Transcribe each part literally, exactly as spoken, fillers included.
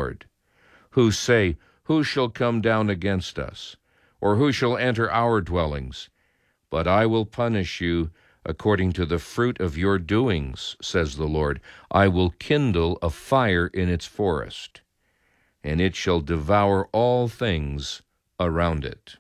Lord, who say, Who shall come down against us? Or who shall enter our dwellings? But I will punish you according to the fruit of your doings, says the Lord. I will kindle a fire in its forest, and it shall devour all things around it.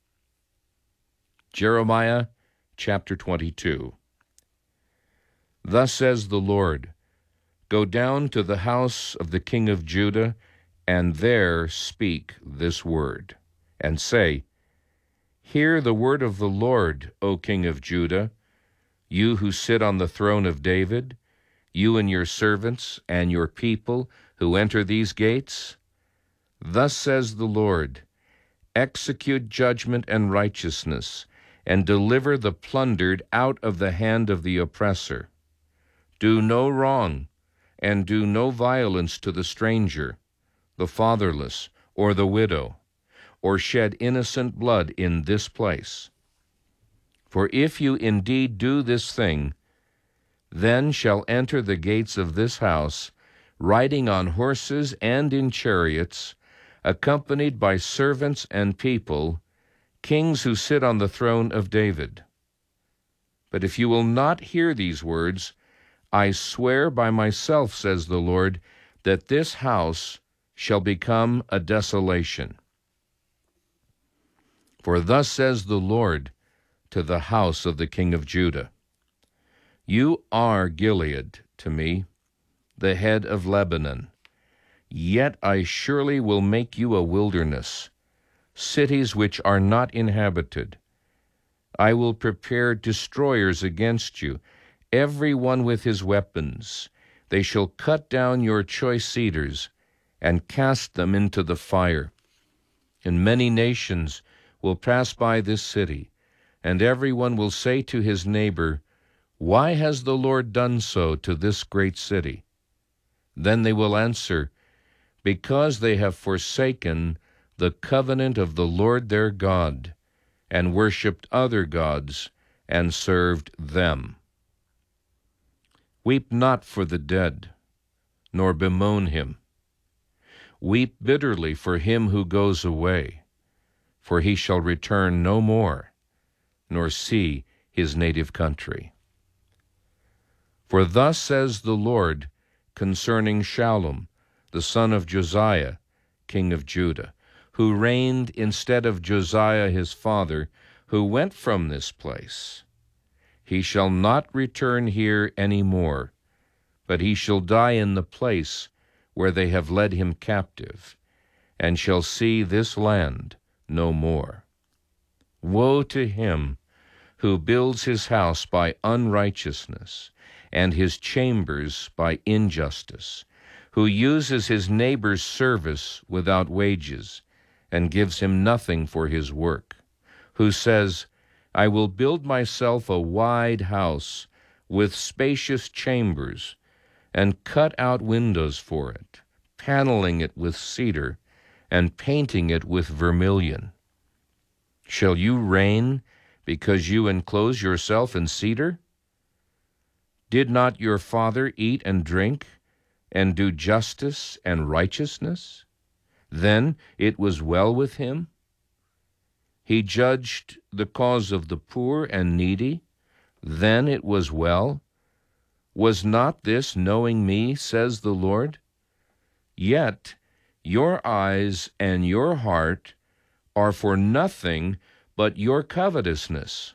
Jeremiah chapter twenty-two. Thus says the Lord, Go down to the house of the king of Judah, and there speak this word, and say, Hear the word of the Lord, O king of Judah, you who sit on the throne of David, you and your servants and your people who enter these gates. Thus says the Lord, Execute judgment and righteousness, and deliver the plundered out of the hand of the oppressor. Do no wrong, and do no violence to the stranger, the fatherless, or the widow, or shed innocent blood in this place. For if you indeed do this thing, then shall enter the gates of this house, riding on horses and in chariots, accompanied by servants and people, kings who sit on the throne of David. But if you will not hear these words, I swear by myself, says the Lord, that this house shall become a desolation. For thus says the Lord to the house of the king of Judah, You are Gilead to me, the head of Lebanon. Yet I surely will make you a wilderness, cities which are not inhabited. I will prepare destroyers against you, every one with his weapons. They shall cut down your choice cedars and cast them into the fire. And many nations will pass by this city, and every one will say to his neighbor, Why has the Lord done so to this great city? Then they will answer, Because they have forsaken the covenant of the Lord their God, and worshipped other gods, and served them. Weep not for the dead, nor bemoan him. Weep bitterly for him who goes away, for he shall return no more, nor see his native country. For thus says the Lord concerning Shallum, the son of Josiah, king of Judah, who reigned instead of Josiah his father, who went from this place. He shall not return here any more, but he shall die in the place where they have led him captive, and shall see this land no more. Woe to him who builds his house by unrighteousness, and his chambers by injustice, who uses his neighbor's service without wages, and gives him nothing for his work, who says, I will build myself a wide house with spacious chambers, and cut out windows for it, paneling it with cedar, and painting it with vermilion. Shall you reign because you enclose yourself in cedar? Did not your father eat and drink, and do justice and righteousness? Then it was well with him. He judged the cause of the poor and needy. Then it was well. Was not this knowing me, says the Lord? Yet your eyes and your heart are for nothing but your covetousness,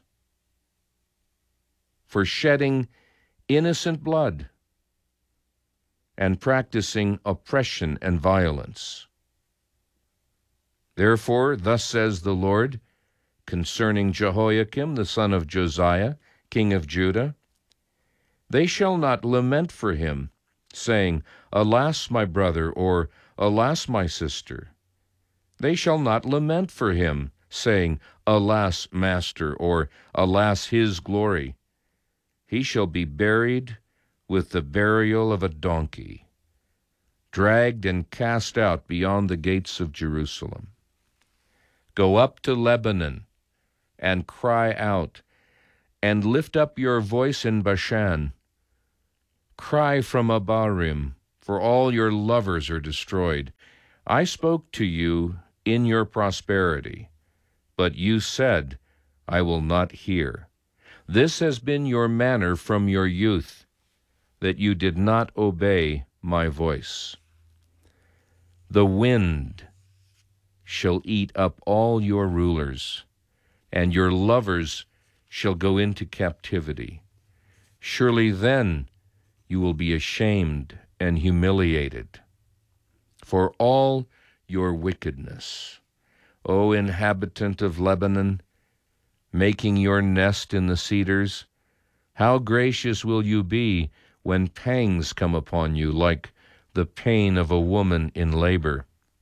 for shedding innocent blood and practicing oppression and violence. Therefore, thus says the Lord concerning Jehoiakim, the son of Josiah, king of Judah, they shall not lament for him, saying, Alas, my brother, or Alas, my sister. They shall not lament for him, saying, Alas, master, or Alas, his glory. He shall be buried with the burial of a donkey, dragged and cast out beyond the gates of Jerusalem. Go up to Lebanon and cry out, and lift up your voice in Bashan. Cry from Abarim, for all your lovers are destroyed. I spoke to you in your prosperity, but you said, I will not hear. This has been your manner from your youth, that you did not obey my voice. The wind shall eat up all your rulers, and your lovers shall go into captivity. Surely then you will be ashamed and humiliated for all your wickedness, O inhabitant of Lebanon, making your nest in the cedars. How gracious will you be when pangs come upon you, like the pain of a woman in labor?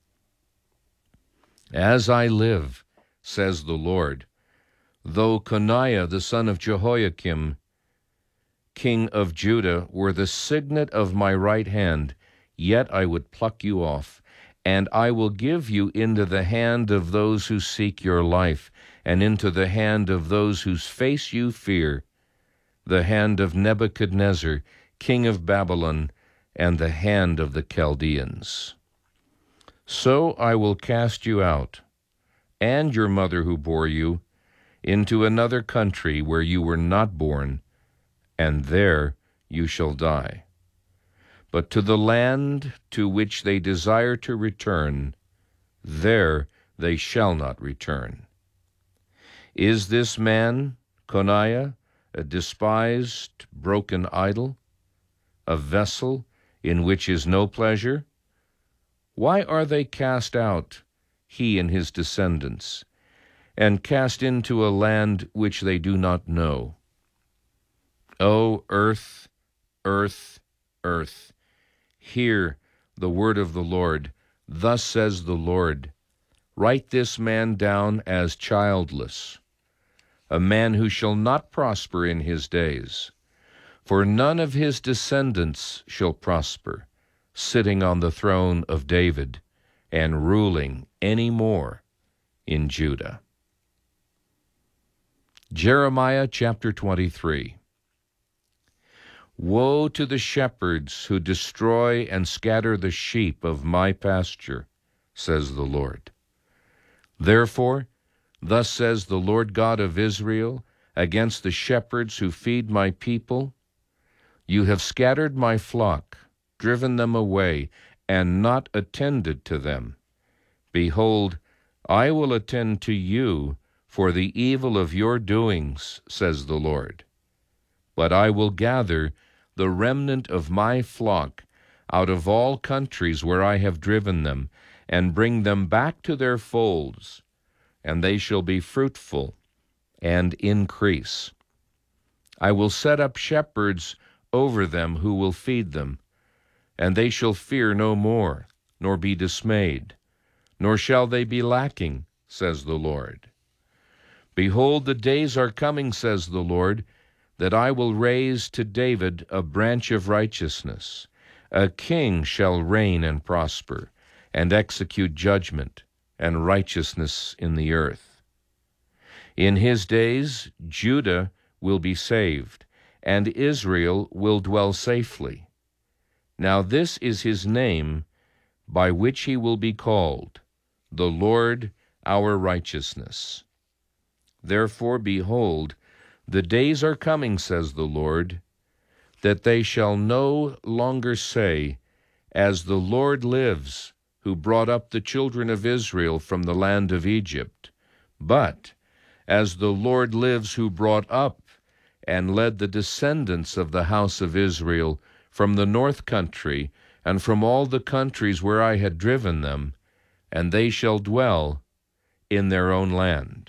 As I live, says the Lord, though Coniah the son of Jehoiakim, king of Judah, were the signet of my right hand, yet I would pluck you off, and I will give you into the hand of those who seek your life, and into the hand of those whose face you fear, the hand of Nebuchadnezzar, king of Babylon, and the hand of the Chaldeans. So I will cast you out, and your mother who bore you, into another country where you were not born, and there you shall die. But to the land to which they desire to return, there they shall not return. Is this man, Coniah, a despised, broken idol, a vessel in which is no pleasure? Why are they cast out, he and his descendants, and cast into a land which they do not know? O earth, earth, earth, hear the word of the Lord. Thus says the Lord, write this man down as childless, a man who shall not prosper in his days. For none of his descendants shall prosper, sitting on the throne of David and ruling any more in Judah. Jeremiah chapter twenty-three. Woe to the shepherds who destroy and scatter the sheep of my pasture, says the Lord. Therefore, thus says the Lord God of Israel, against the shepherds who feed my people, you have scattered my flock, driven them away, and not attended to them. Behold, I will attend to you for the evil of your doings, says the Lord. But I will gather the remnant of my flock out of all countries where I have driven them, and bring them back to their folds, and they shall be fruitful and increase. I will set up shepherds over them who will feed them, and they shall fear no more, nor be dismayed, nor shall they be lacking, says the Lord. Behold, the days are coming, says the Lord, that I will raise to David a branch of righteousness. A king shall reign and prosper, and execute judgment and righteousness in the earth. In his days Judah will be saved, and Israel will dwell safely. Now this is his name by which he will be called, the Lord our righteousness. Therefore, behold, the days are coming, says the Lord, that they shall no longer say, as the Lord lives, who brought up the children of Israel from the land of Egypt, but as the Lord lives, who brought up and led the descendants of the house of Israel from the north country and from all the countries where I had driven them, and they shall dwell in their own land.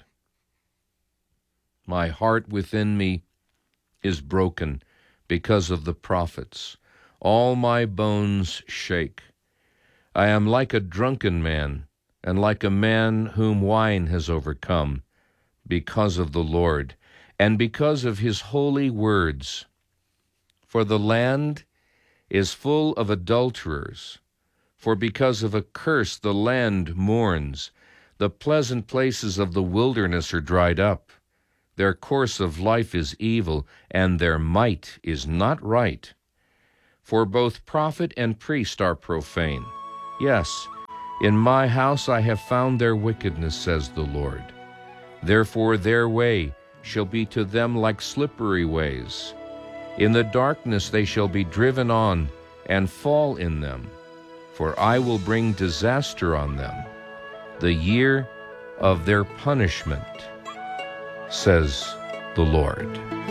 My heart within me is broken because of the prophets. All my bones shake. I am like a drunken man, and like a man whom wine has overcome, because of the Lord, and because of his holy words. For the land is full of adulterers, for because of a curse the land mourns. The pleasant places of the wilderness are dried up. Their course of life is evil, and their might is not right. For both prophet and priest are profane. Yes, in my house I have found their wickedness, says the Lord. Therefore their way shall be to them like slippery ways. In the darkness they shall be driven on and fall in them. For I will bring disaster on them, the year of their punishment, says the Lord.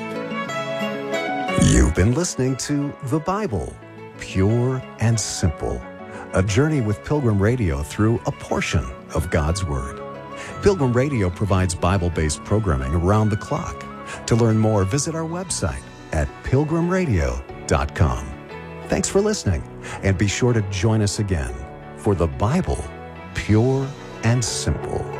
You've been listening to The Bible, Pure and Simple, a journey with Pilgrim Radio through a portion of God's Word. Pilgrim Radio provides Bible-based programming around the clock. To learn more, visit our website at pilgrim radio dot com. Thanks for listening, and be sure to join us again for The Bible, Pure and Simple.